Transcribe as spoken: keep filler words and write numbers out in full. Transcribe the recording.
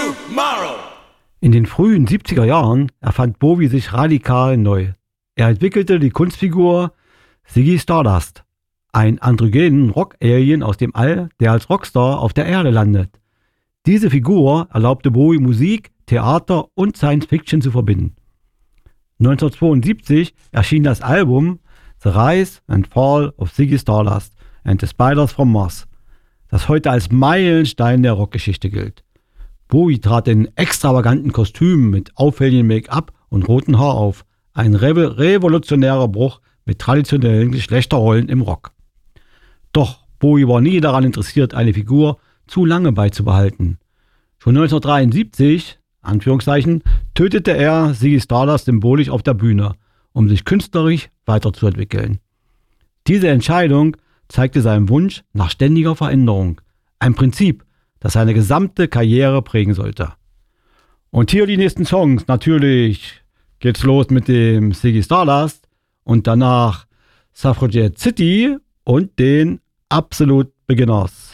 tomorrow. In den frühen siebziger Jahren erfand Bowie sich radikal neu. Er entwickelte die Kunstfigur Ziggy Stardust, ein androgenen Rock-Alien aus dem All, der als Rockstar auf der Erde landet. Diese Figur erlaubte Bowie Musik, Theater und Science Fiction zu verbinden. neunzehnhundertzweiundsiebzig erschien das Album The Rise and Fall of Ziggy Stardust and the Spiders from Mars, das heute als Meilenstein der Rockgeschichte gilt. Bowie trat in extravaganten Kostümen mit auffälligem Make-up und rotem Haar auf, ein re- revolutionärer Bruch mit traditionellen Geschlechterrollen im Rock. Doch Bowie war nie daran interessiert, eine Figur zu lange beizubehalten. Schon neunzehnhundertdreiundsiebzig, Anführungszeichen, tötete er Ziggy Stardust symbolisch auf der Bühne, um sich künstlerisch weiterzuentwickeln. Diese Entscheidung zeigte seinen Wunsch nach ständiger Veränderung, ein Prinzip, das seine gesamte Karriere prägen sollte. Und hier die nächsten Songs. Natürlich geht's los mit dem Ziggy Stardust und danach Suffragette City und den Absolute Beginners.